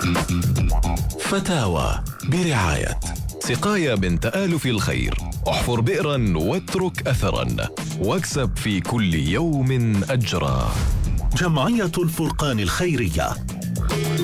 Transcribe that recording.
فتاوى برعاية سقاية من تآلف الخير. احفر بئرا واترك أثرا واكسب في كل يوم أجرا. جمعية الفرقان الخيرية.